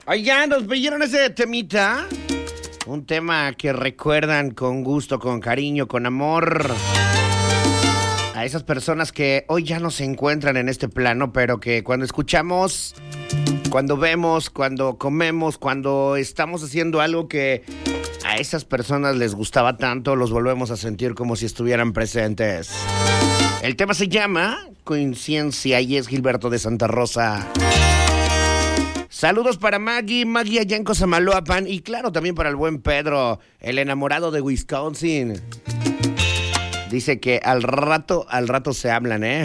Oigan, ¿nos pidieron ese temita? Un tema que recuerdan con gusto, con cariño, con amor. A esas personas que hoy ya no se encuentran en este plano, pero que cuando escuchamos, cuando vemos, cuando comemos, cuando estamos haciendo algo que a esas personas les gustaba tanto, los volvemos a sentir como si estuvieran presentes. El tema se llama Coincidencia y es Gilberto de Santa Rosa. Saludos para Maggie allá en Cosamaloapan y claro, también para el buen Pedro, el enamorado de Wisconsin. Dice que al rato se hablan, ¿eh?